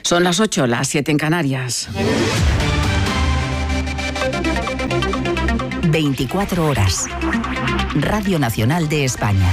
Son las 8, las 7 en Canarias. 24 horas. Radio Nacional de España.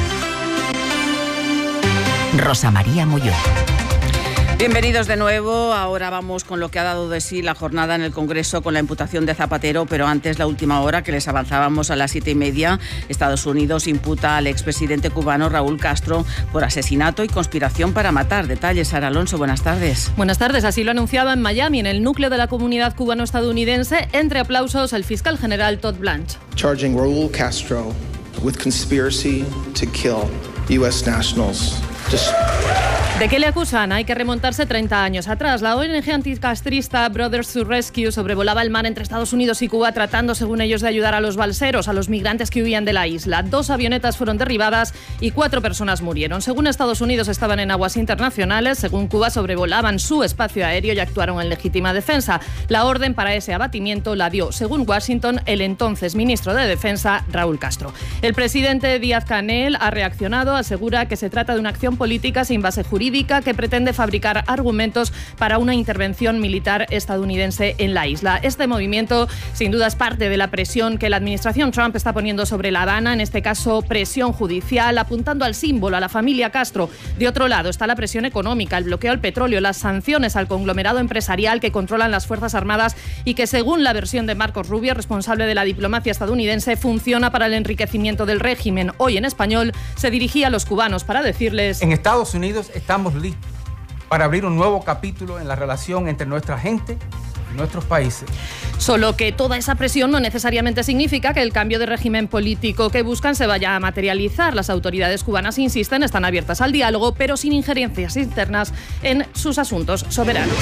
Rosa María Molló. Bienvenidos de nuevo. Ahora vamos con lo que ha dado de sí la jornada en el Congreso con la imputación de Zapatero, pero antes la última hora que les avanzábamos a las 7:30. Estados Unidos imputa al expresidente cubano Raúl Castro por asesinato y conspiración para matar. Detalles, Sara Alonso, buenas tardes. Buenas tardes, así lo anunciaba en Miami, en el núcleo de la comunidad cubano-estadounidense, entre aplausos el fiscal general Todd Blanche. Charging Raúl Castro with conspiracy to kill U.S. nationals. ¿De qué le acusan? Hay que remontarse 30 años atrás. La ONG anticastrista Brothers to Rescue sobrevolaba el mar entre Estados Unidos y Cuba tratando, según ellos, de ayudar a los balseros, a los migrantes que huían de la isla. 2 avionetas fueron derribadas y 4 personas murieron. Según Estados Unidos, estaban en aguas internacionales. Según Cuba, sobrevolaban su espacio aéreo y actuaron en legítima defensa. La orden para ese abatimiento la dio, según Washington, el entonces ministro de Defensa, Raúl Castro. El presidente Díaz-Canel ha reaccionado, asegura que se trata de una acción política sin base jurídica que pretende fabricar argumentos para una intervención militar estadounidense en la isla. Este movimiento, sin duda, es parte de la presión que la administración Trump está poniendo sobre La Habana, en este caso presión judicial, apuntando al símbolo, a la familia Castro. De otro lado está la presión económica, el bloqueo al petróleo, las sanciones al conglomerado empresarial que controlan las Fuerzas Armadas y que, según la versión de Marcos Rubio, responsable de la diplomacia estadounidense, funciona para el enriquecimiento del régimen. Hoy, en español, se dirigía a los cubanos para decirles: en Estados Unidos estamos listos para abrir un nuevo capítulo en la relación entre nuestra gente y nuestros países. Solo que toda esa presión no necesariamente significa que el cambio de régimen político que buscan se vaya a materializar. Las autoridades cubanas insisten, están abiertas al diálogo, pero sin injerencias internas en sus asuntos soberanos.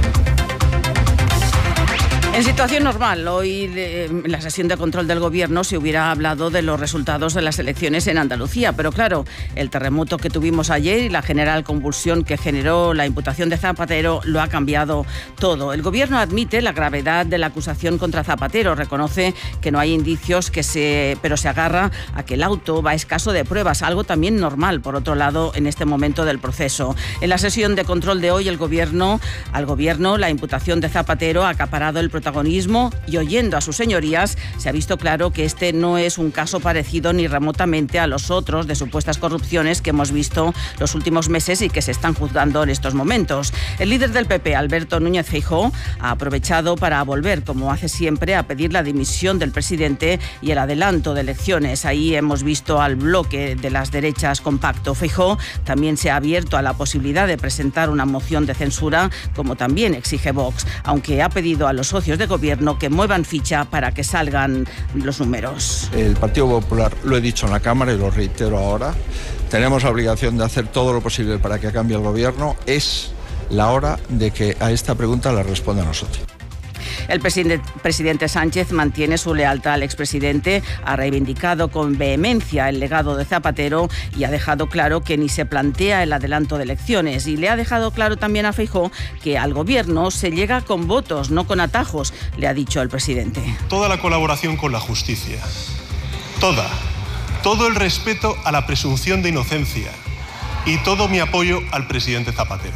En situación normal, hoy en la sesión de control del Gobierno se hubiera hablado de los resultados de las elecciones en Andalucía, pero claro, el terremoto que tuvimos ayer y la general convulsión que generó la imputación de Zapatero lo ha cambiado todo. El Gobierno admite la gravedad de la acusación contra Zapatero, reconoce que no hay indicios, pero se agarra a que el auto va escaso de pruebas, algo también normal, por otro lado, en este momento del proceso. En la sesión de control de hoy, al Gobierno, la imputación de Zapatero ha acaparado el protagonismo y, oyendo a sus señorías, se ha visto claro que este no es un caso parecido ni remotamente a los otros de supuestas corrupciones que hemos visto los últimos meses y que se están juzgando en estos momentos. El líder del PP, Alberto Núñez Feijóo, ha aprovechado para volver, como hace siempre, a pedir la dimisión del presidente y el adelanto de elecciones. Ahí hemos visto al bloque de las derechas compacto. Feijóo también se ha abierto a la posibilidad de presentar una moción de censura, como también exige Vox, aunque ha pedido a los socios de Gobierno que muevan ficha para que salgan los números. El Partido Popular, lo he dicho en la Cámara y lo reitero ahora, tenemos la obligación de hacer todo lo posible para que cambie el Gobierno. Es la hora de que a esta pregunta la responda a nosotros. El presidente Sánchez mantiene su lealtad al expresidente, ha reivindicado con vehemencia el legado de Zapatero y ha dejado claro que ni se plantea el adelanto de elecciones. Y le ha dejado claro también a Feijóo que al Gobierno se llega con votos, no con atajos, le ha dicho el presidente. Toda la colaboración con la justicia, todo el respeto a la presunción de inocencia y todo mi apoyo al presidente Zapatero.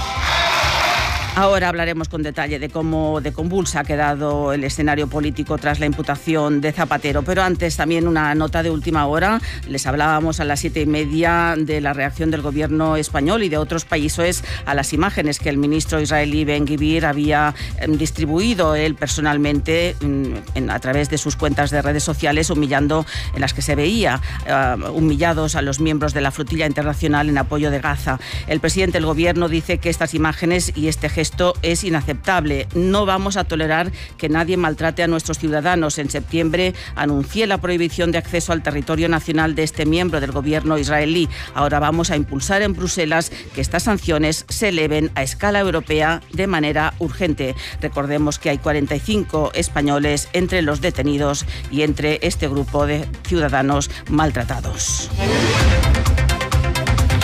Ahora hablaremos con detalle de cómo de convulsa ha quedado el escenario político tras la imputación de Zapatero. Pero antes también una nota de última hora. Les hablábamos a las 7:30 de la reacción del Gobierno español y de otros países a las imágenes que el ministro israelí Ben-Gvir había distribuido él personalmente a través de sus cuentas de redes sociales, en las que se veía humillados a los miembros de la flotilla internacional en apoyo de Gaza. El presidente del Gobierno dice que estas imágenes y este gesto es inaceptable. No vamos a tolerar que nadie maltrate a nuestros ciudadanos. En septiembre anuncié la prohibición de acceso al territorio nacional de este miembro del Gobierno israelí. Ahora vamos a impulsar en Bruselas que estas sanciones se eleven a escala europea de manera urgente. Recordemos que hay 45 españoles entre los detenidos y entre este grupo de ciudadanos maltratados.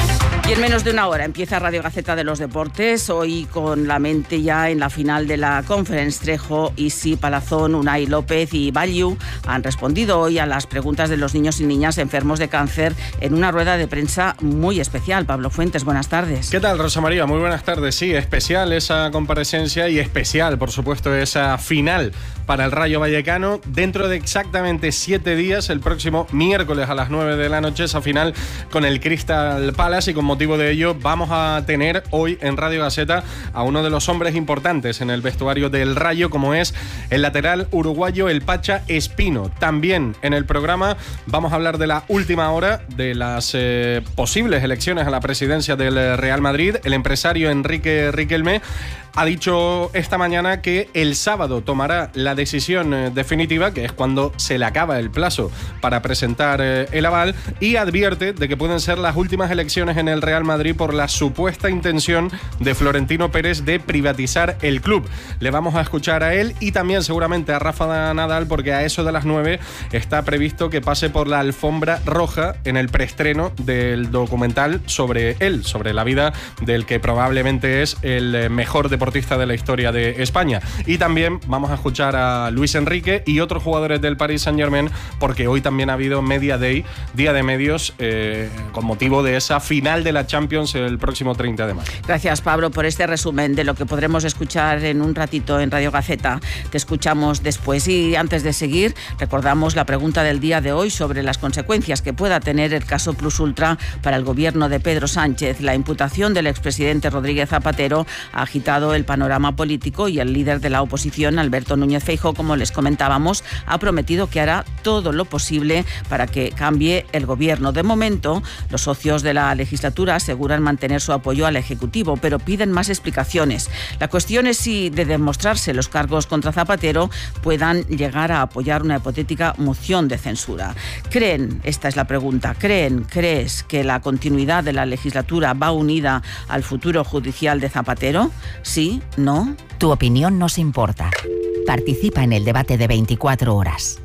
Y en menos de una hora empieza Radio Gaceta de los Deportes, hoy con la mente ya en la final de la Conference. Trejo, Isi, Palazón, Unai López y Balliu han respondido hoy a las preguntas de los niños y niñas enfermos de cáncer en una rueda de prensa muy especial. Pablo Fuentes, buenas tardes. ¿Qué tal, Rosa María? Muy buenas tardes. Sí, especial esa comparecencia y especial, por supuesto, esa final para el Rayo Vallecano. Dentro de exactamente 7 días, el próximo miércoles a las 9 de la noche, esa final con el Crystal Palace, y con motivo de ello vamos a tener hoy en Radio Gaceta a uno de los hombres importantes en el vestuario del Rayo, como es el lateral uruguayo, el Pacha Espino. También en el programa vamos a hablar de la última hora de las posibles elecciones a la presidencia del Real Madrid. El empresario Enrique Riquelme ha dicho esta mañana que el sábado tomará la decisión definitiva, que es cuando se le acaba el plazo para presentar el aval, y advierte de que pueden ser las últimas elecciones en el Real Madrid por la supuesta intención de Florentino Pérez de privatizar el club. Le vamos a escuchar a él y también seguramente a Rafa Nadal, porque a eso de las 9 está previsto que pase por la alfombra roja en el preestreno del documental sobre él, sobre la vida del que probablemente es el mejor deportista de la historia de España. Y también vamos a escuchar a Luis Enrique y otros jugadores del Paris Saint-Germain, porque hoy también ha habido Media Day, día de medios, con motivo de esa final de la Champions el próximo 30 de mayo. Gracias, Pablo, por este resumen de lo que podremos escuchar en un ratito en Radio Gaceta. Te escuchamos después. Y antes de seguir, recordamos la pregunta del día de hoy sobre las consecuencias que pueda tener el caso Plus Ultra para el gobierno de Pedro Sánchez. La imputación del expresidente Rodríguez Zapatero ha agitado el panorama político y el líder de la oposición, Alberto Núñez Feijóo, como les comentábamos, ha prometido que hará todo lo posible para que cambie el gobierno. De momento, los socios de la legislatura aseguran mantener su apoyo al Ejecutivo, pero piden más explicaciones. La cuestión es si, de demostrarse los cargos contra Zapatero, puedan llegar a apoyar una hipotética moción de censura. ¿Creen, esta es la pregunta, crees que la continuidad de la legislatura va unida al futuro judicial de Zapatero? ¿Sí? ¿No? Tu opinión nos importa. Participa en el debate de 24 horas.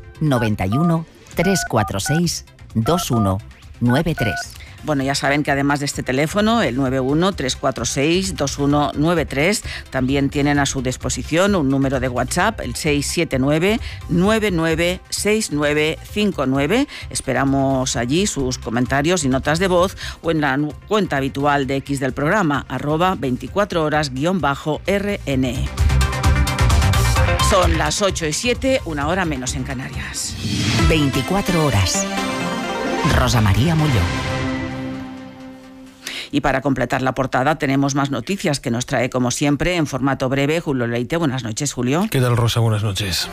91 346 2193. Bueno, ya saben que además de este teléfono, el 91-346-2193, también tienen a su disposición un número de WhatsApp, el 679-996959. Esperamos allí sus comentarios y notas de voz, o en la cuenta habitual de X del programa, @24horas_RN. Son las 8:07, una hora menos en Canarias. 24 horas. Rosa María Mulló. Y para completar la portada tenemos más noticias que nos trae, como siempre, en formato breve, Julio Leite. Buenas noches, Julio. ¿Qué tal, Rosa? Buenas noches.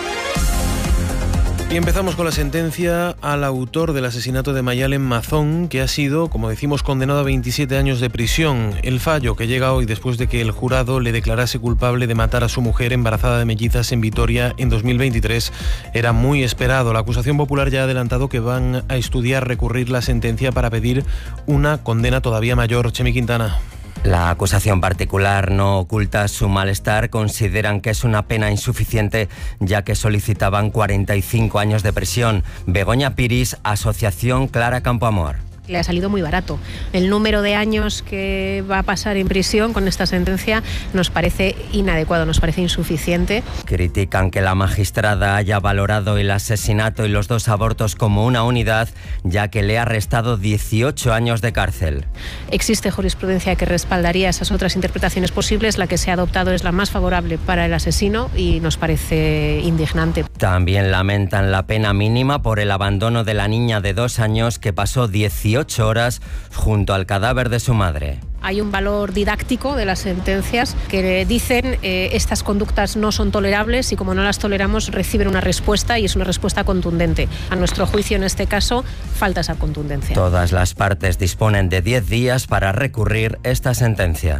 Y empezamos con la sentencia al autor del asesinato de Mayalen Mazón, que ha sido, como decimos, condenado a 27 años de prisión. El fallo, que llega hoy después de que el jurado le declarase culpable de matar a su mujer embarazada de mellizas en Vitoria en 2023, era muy esperado. La acusación popular ya ha adelantado que van a estudiar recurrir la sentencia para pedir una condena todavía mayor. Chemi Quintana. La acusación particular no oculta su malestar. Consideran que es una pena insuficiente, ya que solicitaban 45 años de prisión. Begoña Piris, Asociación Clara Campoamor. Le ha salido muy barato. El número de años que va a pasar en prisión con esta sentencia nos parece inadecuado, nos parece insuficiente. Critican que la magistrada haya valorado el asesinato y los 2 abortos como una unidad, ya que le ha restado 18 años de cárcel. Existe jurisprudencia que respaldaría esas otras interpretaciones posibles. La que se ha adoptado es la más favorable para el asesino y nos parece indignante. También lamentan la pena mínima por el abandono de la niña de 2 años que pasó 18 horas junto al cadáver de su madre. Hay un valor didáctico de las sentencias que dicen estas conductas no son tolerables y como no las toleramos reciben una respuesta y es una respuesta contundente. A nuestro juicio en este caso falta esa contundencia. Todas las partes disponen de 10 días para recurrir esta sentencia.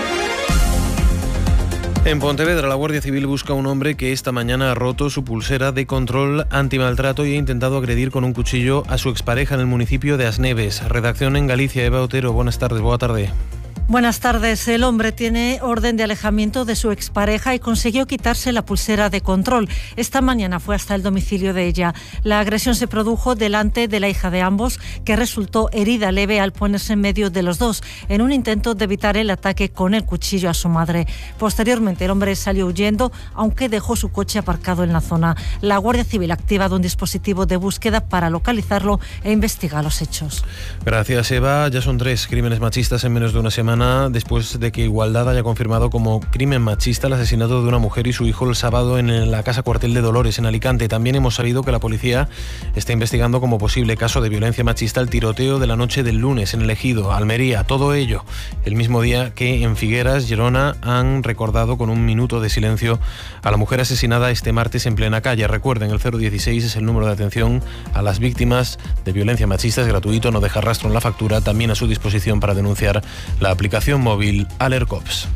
En Pontevedra, la Guardia Civil busca a un hombre que esta mañana ha roto su pulsera de control antimaltrato y ha intentado agredir con un cuchillo a su expareja en el municipio de Asneves. Redacción en Galicia, Eva Otero. Buenas tardes, buena tarde. Buenas tardes. El hombre tiene orden de alejamiento de su expareja y consiguió quitarse la pulsera de control. Esta mañana fue hasta el domicilio de ella. La agresión se produjo delante de la hija de ambos, que resultó herida leve al ponerse en medio de los dos, en un intento de evitar el ataque con el cuchillo a su madre. Posteriormente, el hombre salió huyendo, aunque dejó su coche aparcado en la zona. La Guardia Civil ha activado un dispositivo de búsqueda para localizarlo e investiga los hechos. Gracias, Eva. Ya son 3 crímenes machistas en menos de una semana, después de que Igualdad haya confirmado como crimen machista el asesinato de una mujer y su hijo el sábado en la Casa Cuartel de Dolores, en Alicante. También hemos sabido que la policía está investigando como posible caso de violencia machista el tiroteo de la noche del lunes en el Ejido, Almería. Todo ello el mismo día que en Figueras, Gerona, han recordado con un minuto de silencio a la mujer asesinada este martes en plena calle. Recuerden, el 016 es el número de atención a las víctimas de violencia machista. Es gratuito, no deja rastro en la factura. También a su disposición para denunciar la aplicación móvil Alercops.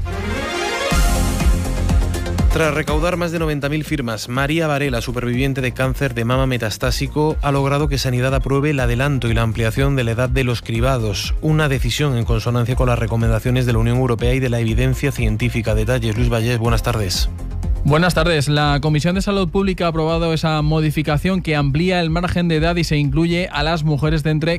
Tras recaudar más de 90.000 firmas, María Varela, superviviente de cáncer de mama metastásico, ha logrado que Sanidad apruebe el adelanto y la ampliación de la edad de los cribados, una decisión en consonancia con las recomendaciones de la Unión Europea y de la evidencia científica. Detalles, Luis Vallés, buenas tardes. Buenas tardes. La Comisión de Salud Pública ha aprobado esa modificación que amplía el margen de edad y se incluye a las mujeres de entre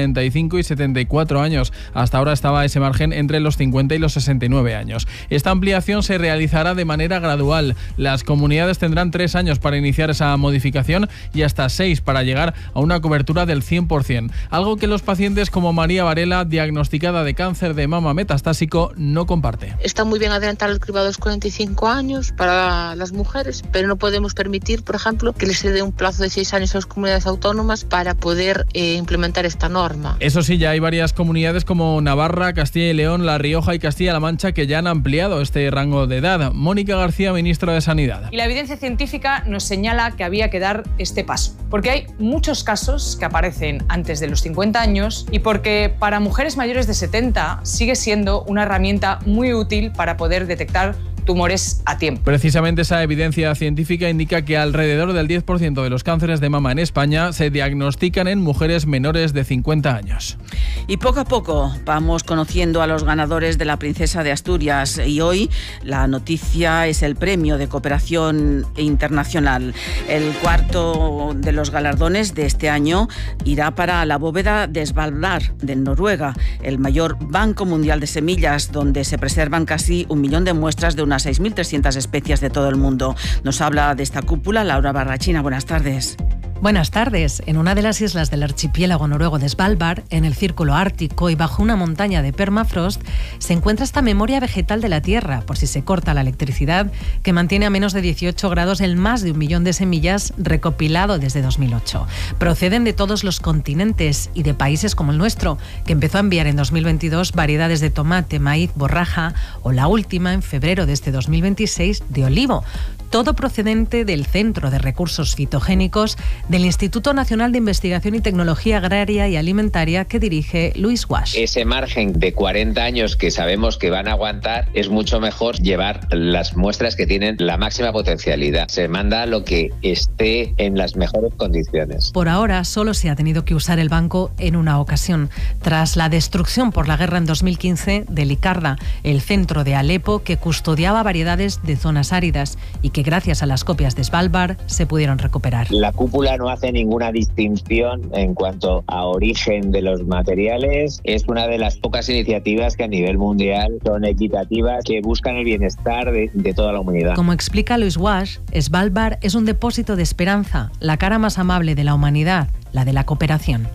45 y 74 años. Hasta ahora estaba ese margen entre los 50 y los 69 años. Esta ampliación se realizará de manera gradual. Las comunidades tendrán 3 años para iniciar esa modificación y hasta 6 para llegar a una cobertura del 100%. Algo que los pacientes como María Varela, diagnosticada de cáncer de mama metastásico, no comparte. Está muy bien adelantar el cribado a los 45 años para las mujeres, pero no podemos permitir, por ejemplo, que les se dé un plazo de 6 años a las comunidades autónomas para poder implementar esta norma. Eso sí, ya hay varias comunidades como Navarra, Castilla y León, La Rioja y Castilla-La Mancha que ya han ampliado este rango de edad. Mónica García, ministra de Sanidad. Y la evidencia científica nos señala que había que dar este paso, porque hay muchos casos que aparecen antes de los 50 años y porque para mujeres mayores de 70 sigue siendo una herramienta muy útil para poder detectar tumores a tiempo. Precisamente esa evidencia científica indica que alrededor del 10% de los cánceres de mama en España se diagnostican en mujeres menores de 50 años. Y poco a poco vamos conociendo a los ganadores de la Princesa de Asturias y hoy la noticia es el premio de cooperación internacional. El cuarto de los galardones de este año irá para la bóveda de Svalbard, de Noruega, el mayor banco mundial de semillas, donde se preservan casi 1 millón de muestras de unas 6.300 especies de todo el mundo. Nos habla de esta cúpula Laura Barrachina. Buenas tardes. Buenas tardes. En una de las islas del archipiélago noruego de Svalbard, en el círculo ártico y bajo una montaña de permafrost, se encuentra esta memoria vegetal de la Tierra, por si se corta la electricidad, que mantiene a menos de 18 grados el más de 1 millón de semillas recopilado desde 2008. Proceden de todos los continentes y de países como el nuestro, que empezó a enviar en 2022 variedades de tomate, maíz, borraja o la última, en febrero de este 2026, de olivo. Todo procedente del Centro de Recursos Fitogénicos del Instituto Nacional de Investigación y Tecnología Agraria y Alimentaria que dirige Luis Wash. Ese margen de 40 años que sabemos que van a aguantar, es mucho mejor llevar las muestras que tienen la máxima potencialidad. Se manda lo que esté en las mejores condiciones. Por ahora solo se ha tenido que usar el banco en una ocasión, tras la destrucción por la guerra en 2015 de Licarda, el centro de Alepo que custodiaba variedades de zonas áridas y que gracias a las copias de Svalbard se pudieron recuperar. La cúpula no hace ninguna distinción en cuanto a origen de los materiales. Es una de las pocas iniciativas que a nivel mundial son equitativas, que buscan el bienestar de toda la humanidad. Como explica Luis Wash, Svalbard es un depósito de esperanza, la cara más amable de la humanidad, la de la cooperación.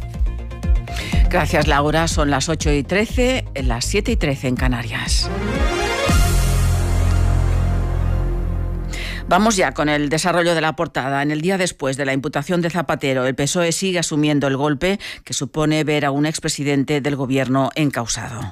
Gracias, Laura. Son las 8:13, las 7:13 en Canarias. Vamos ya con el desarrollo de la portada. En el día después de la imputación de Zapatero, el PSOE sigue asumiendo el golpe que supone ver a un expresidente del gobierno encausado.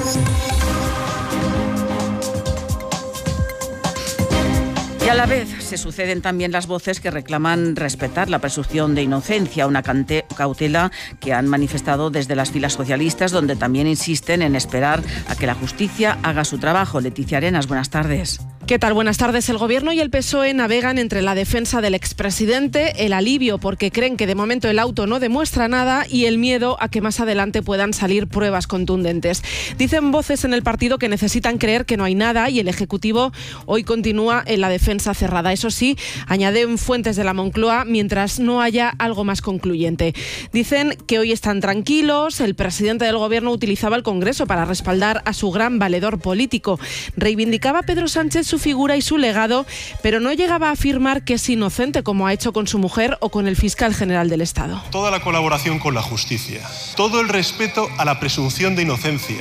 Y a la vez se suceden también las voces que reclaman respetar la presunción de inocencia, una cautela que han manifestado desde las filas socialistas, donde también insisten en esperar a que la justicia haga su trabajo. Leticia Arenas, buenas tardes. ¿Qué tal? Buenas tardes. El Gobierno y el PSOE navegan entre la defensa del expresidente, el alivio porque creen que de momento el auto no demuestra nada y el miedo a que más adelante puedan salir pruebas contundentes. Dicen voces en el partido que necesitan creer que no hay nada y el Ejecutivo hoy continúa en la defensa cerrada. Eso sí, añaden fuentes de la Moncloa mientras no haya algo más concluyente. Dicen que hoy están tranquilos. El presidente del Gobierno utilizaba el Congreso para respaldar a su gran valedor político. Reivindicaba Pedro Sánchez su figura y su legado, pero no llegaba a afirmar que es inocente como ha hecho con su mujer o con el fiscal general del Estado. Toda la colaboración con la justicia, todo el respeto a la presunción de inocencia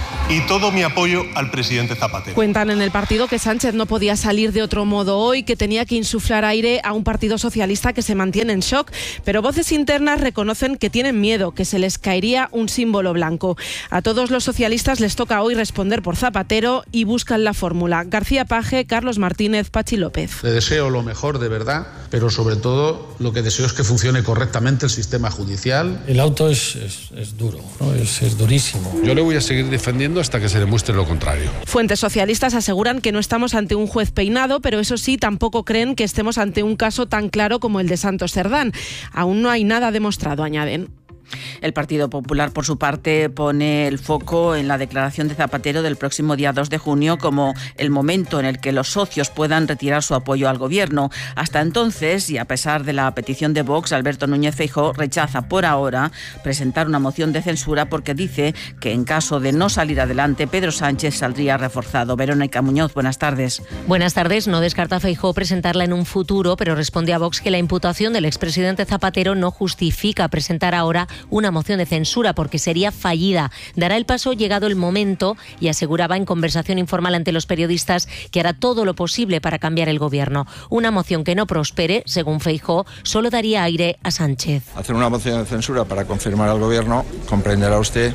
y todo mi apoyo al presidente Zapatero. Cuentan en el partido que Sánchez no podía salir de otro modo hoy, que tenía que insuflar aire a un partido socialista que se mantiene en shock, pero voces internas reconocen que tienen miedo, que se les caería un símbolo blanco. A todos los socialistas les toca hoy responder por Zapatero y buscan la fórmula. García Paje, Carlos Martínez, Pachi López. Le deseo lo mejor de verdad, pero sobre todo lo que deseo es que funcione correctamente el sistema judicial. El auto es duro, ¿no? Es durísimo. Yo le voy a seguir defendiendo hasta que se demuestre lo contrario. Fuentes socialistas aseguran que no estamos ante un juez peinado, pero eso sí, tampoco creen que estemos ante un caso tan claro como el de Santos Cerdán. Aún no hay nada demostrado, añaden. El Partido Popular, por su parte, pone el foco en la declaración de Zapatero del próximo día 2 de junio como el momento en el que los socios puedan retirar su apoyo al Gobierno. Hasta entonces, y a pesar de la petición de Vox, Alberto Núñez Feijóo rechaza por ahora presentar una moción de censura porque dice que en caso de no salir adelante, Pedro Sánchez saldría reforzado. Verónica Muñoz, buenas tardes. Buenas tardes. No descarta Feijóo presentarla en un futuro, pero responde a Vox que la imputación del expresidente Zapatero no justifica presentar ahora una moción de censura porque sería fallida. Dará el paso llegado el momento y aseguraba en conversación informal ante los periodistas que hará todo lo posible para cambiar el Gobierno. Una moción que no prospere, según Feijóo, solo daría aire a Sánchez. Hacer una moción de censura para confirmar al Gobierno, comprenderá usted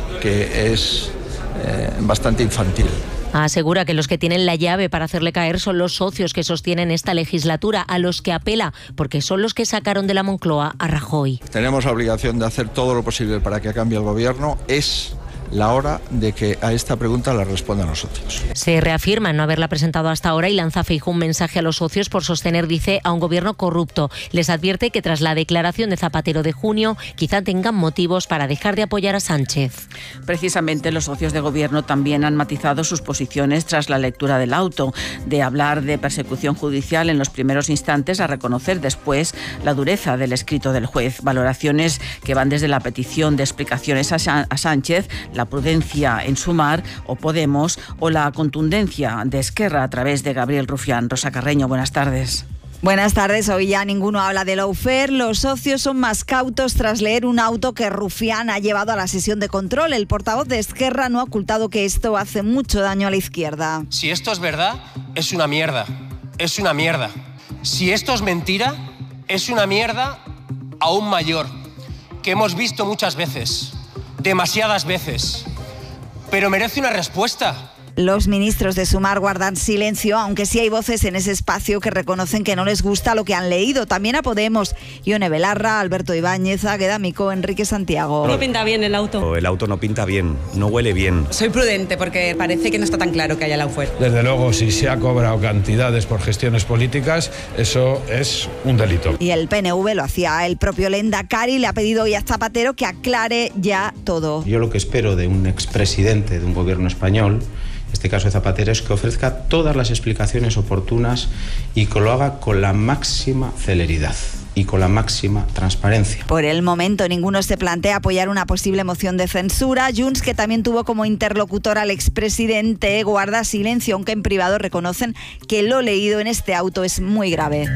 que es bastante infantil. Asegura que los que tienen la llave para hacerle caer son los socios que sostienen esta legislatura, a los que apela, porque son los que sacaron de la Moncloa a Rajoy. Tenemos la obligación de hacer todo lo posible para que cambie el Gobierno. Es la hora de que a esta pregunta la respondan los socios. Se reafirma en no haberla presentado hasta ahora y lanza Feijóo un mensaje a los socios por sostener, dice, a un Gobierno corrupto. Les advierte que tras la declaración de Zapatero de junio, quizá tengan motivos para dejar de apoyar a Sánchez. Precisamente los socios de Gobierno también han matizado sus posiciones tras la lectura del auto, de hablar de persecución judicial en los primeros instantes a reconocer después la dureza del escrito del juez. Valoraciones que van desde la petición de explicaciones a Sánchez, la prudencia en Sumar o Podemos o la contundencia de Esquerra a través de Gabriel Rufián. Rosa Carreño, buenas tardes. Buenas tardes. Hoy ya ninguno habla de lawfare. Los socios son más cautos tras leer un auto que Rufián ha llevado a la sesión de control. El portavoz de Esquerra no ha ocultado que esto hace mucho daño a la izquierda. Si esto es verdad, es una mierda. Es una mierda. Si esto es mentira, es una mierda aún mayor, que hemos visto muchas veces. Demasiadas veces, pero merece una respuesta. Los ministros de Sumar guardan silencio, aunque sí hay voces en ese espacio que reconocen que no les gusta lo que han leído. También a Podemos, Ione Belarra, Alberto Ibáñez, Águeda Micó, Enrique Santiago. No pinta bien el auto. El auto no pinta bien, no huele bien. Soy prudente porque parece que no está tan claro que haya lawfare. Desde luego, si se ha cobrado cantidades por gestiones políticas, eso es un delito. Y el PNV lo hacía el propio Lehendakari, le ha pedido hoy a Zapatero que aclare ya todo. Yo lo que espero de un expresidente de un gobierno español, en este caso de Zapatero, es que ofrezca todas las explicaciones oportunas y que lo haga con la máxima celeridad y con la máxima transparencia. Por el momento ninguno se plantea apoyar una posible moción de censura. Junts, que también tuvo como interlocutor al expresidente, guarda silencio, aunque en privado reconocen que lo leído en este auto es muy grave.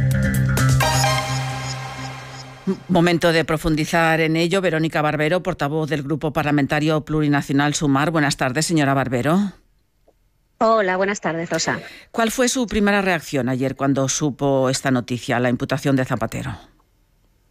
Momento de profundizar en ello. Verónica Barbero, portavoz del Grupo Parlamentario Plurinacional Sumar. Buenas tardes, señora Barbero. Hola, buenas tardes, Rosa. ¿Cuál fue su primera reacción ayer cuando supo esta noticia, la imputación de Zapatero?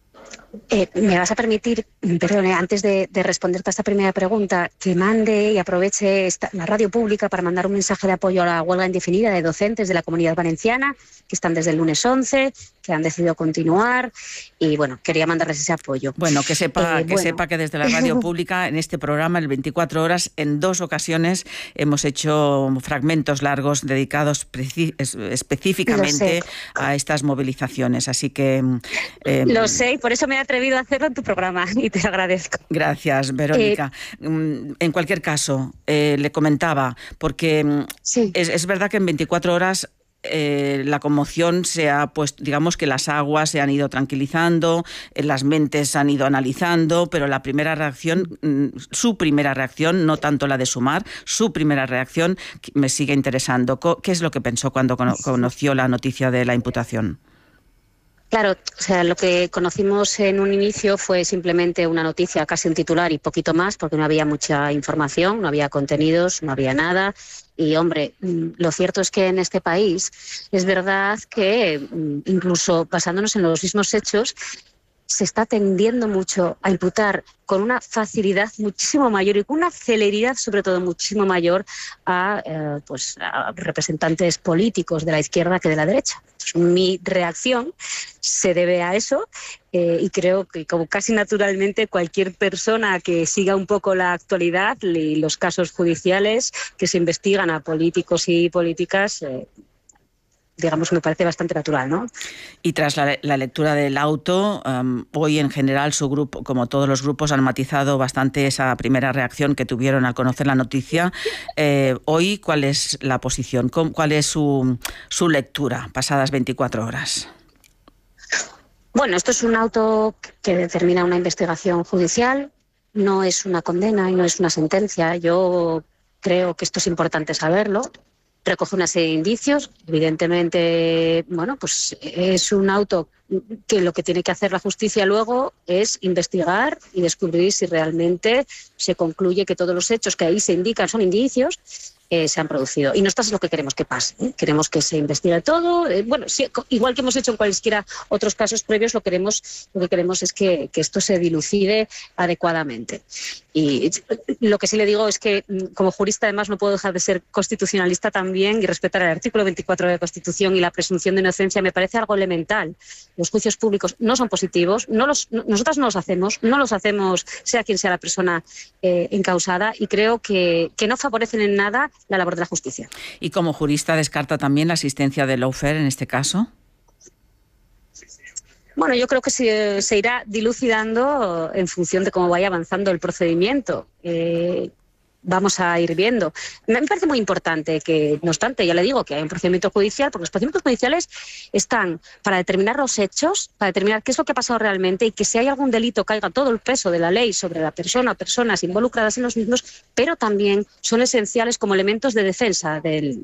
Me vas a permitir, perdón, antes de responderte a esta primera pregunta, que mande y aproveche la radio pública para mandar un mensaje de apoyo a la huelga indefinida de docentes de la Comunidad Valenciana, que están desde el lunes 11, que han decidido continuar, y bueno, quería mandarles ese apoyo. Bueno, que sepa que desde la radio pública, en este programa, el 24 horas, en 2 ocasiones hemos hecho fragmentos largos dedicados específicamente a estas movilizaciones, así que... Lo sé, y por eso me he atrevido a hacerlo en tu programa, y te agradezco. Gracias, Verónica. En cualquier caso, le comentaba, porque es verdad que en 24 horas la conmoción se ha puesto, digamos que las aguas se han ido tranquilizando, las mentes se han ido analizando, pero la primera reacción, su primera reacción, no tanto la de Sumar, su primera reacción me sigue interesando. ¿Qué es lo que pensó cuando conoció la noticia de la imputación? Claro, o sea, lo que conocimos en un inicio fue simplemente una noticia, casi un titular y poquito más, porque no había mucha información, no había contenidos, no había nada. Y, hombre, lo cierto es que en este país es verdad que, incluso basándonos en los mismos hechos, se está tendiendo mucho a imputar con una facilidad muchísimo mayor y con una celeridad, sobre todo, muchísimo mayor a representantes políticos de la izquierda que de la derecha. Mi reacción se debe a eso y creo que, como casi naturalmente, cualquier persona que siga un poco la actualidad y los casos judiciales que se investigan a políticos y políticas, digamos, me parece bastante natural, ¿no? Y tras la lectura del auto, hoy en general su grupo, como todos los grupos, han matizado bastante esa primera reacción que tuvieron al conocer la noticia. Hoy, ¿cuál es la posición? ¿Cuál es su lectura pasadas 24 horas? Bueno, esto es un auto que determina una investigación judicial, no es una condena y no es una sentencia. Yo creo que esto es importante saberlo. Recoge una serie de indicios. Evidentemente, bueno, pues es un auto que lo que tiene que hacer la justicia luego es investigar y descubrir si realmente se concluye que todos los hechos que ahí se indican son indicios, se han producido. Y nosotros es lo que queremos que pase, ¿eh? Queremos que se investigue todo. Bueno, sí, igual que hemos hecho en cualquiera otros casos previos, lo que queremos es que esto se dilucide adecuadamente. Y lo que sí le digo es que, como jurista, además, no puedo dejar de ser constitucionalista también y respetar el artículo 24 de la Constitución y la presunción de inocencia. Me parece algo elemental. Los juicios públicos no son positivos, nosotras no los hacemos, sea quien sea la persona encausada, y creo que no favorecen en nada la labor de la justicia. ¿Y como jurista descarta también la asistencia de lawfare en este caso? Bueno, yo creo que se irá dilucidando en función de cómo vaya avanzando el procedimiento. Vamos a ir viendo. Me parece muy importante que, no obstante, ya le digo que hay un procedimiento judicial, porque los procedimientos judiciales están para determinar los hechos, para determinar qué es lo que ha pasado realmente, y que si hay algún delito caiga todo el peso de la ley sobre la persona o personas involucradas en los mismos, pero también son esenciales como elementos de defensa del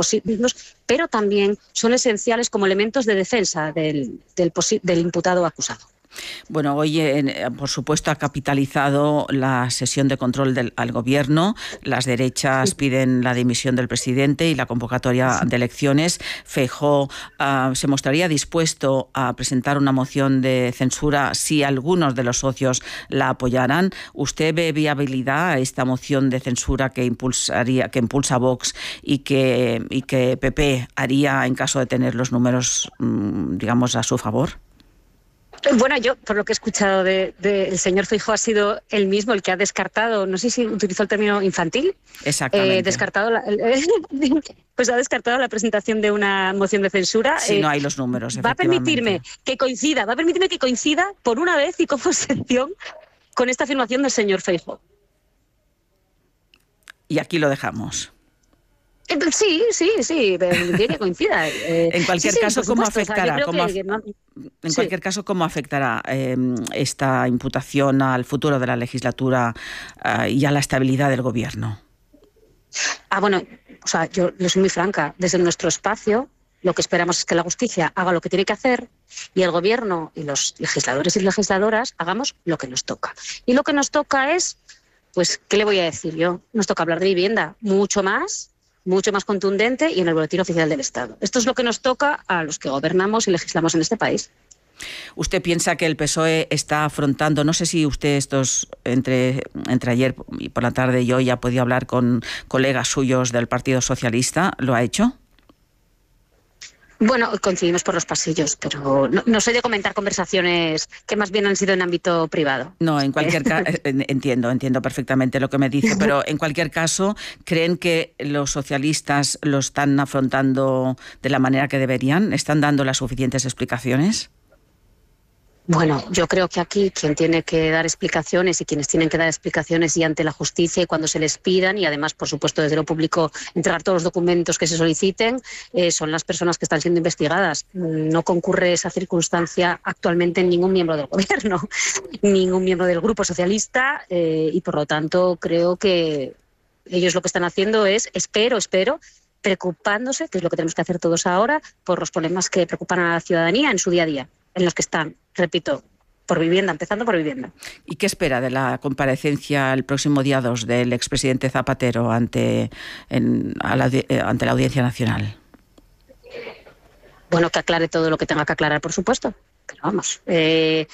imputado o acusado. Bueno, hoy, por supuesto, ha capitalizado la sesión de control al Gobierno. Las derechas piden la dimisión del presidente y la convocatoria de elecciones. Feijóo se mostraría dispuesto a presentar una moción de censura si algunos de los socios la apoyaran. ¿Usted ve viabilidad a esta moción de censura que impulsa Vox y que PP haría en caso de tener los números, digamos, a su favor? Bueno, yo, por lo que he escuchado del señor Feijóo, ha sido él mismo el que ha descartado, no sé si utilizó el término infantil. Exactamente. Ha descartado la presentación de una moción de censura. Si no hay los números, va a permitirme que coincida por una vez y como excepción con esta afirmación del señor Feijóo. Y aquí lo dejamos. Sí, bien que coincida. En cualquier caso, ¿cómo afectará? ¿Cómo afectará esta imputación al futuro de la legislatura y a la estabilidad del Gobierno? Bueno, yo soy muy franca. Desde nuestro espacio, lo que esperamos es que la justicia haga lo que tiene que hacer y el Gobierno y los legisladores y legisladoras hagamos lo que nos toca. Y lo que nos toca es, pues, ¿qué le voy a decir yo? Nos toca hablar de vivienda mucho más contundente y en el Boletín Oficial del Estado. Esto es lo que nos toca a los que gobernamos y legislamos en este país. ¿Usted piensa que el PSOE está afrontando, no sé si usted entre ayer y por la tarde y hoy ha podido hablar con colegas suyos del Partido Socialista, ¿lo ha hecho? Bueno, coincidimos por los pasillos, pero no soy de comentar conversaciones que más bien han sido en ámbito privado. No, en cualquier caso, entiendo perfectamente lo que me dice, pero en cualquier caso, ¿creen que los socialistas lo están afrontando de la manera que deberían? ¿Están dando las suficientes explicaciones? Bueno, yo creo que aquí quien tiene que dar explicaciones y quienes tienen que dar explicaciones y ante la justicia y cuando se les pidan y además, por supuesto, desde lo público entregar todos los documentos que se soliciten, son las personas que están siendo investigadas. No concurre esa circunstancia actualmente en ningún miembro del gobierno, ningún miembro del Grupo Socialista y por lo tanto creo que ellos lo que están haciendo es, espero, preocupándose, que es lo que tenemos que hacer todos ahora, por los problemas que preocupan a la ciudadanía en su día a día, en los que están, repito, por vivienda, empezando por vivienda. ¿Y qué espera de la comparecencia el próximo día 2 del expresidente Zapatero ante la Audiencia Nacional? Bueno, que aclare todo lo que tenga que aclarar, por supuesto. Pero vamos,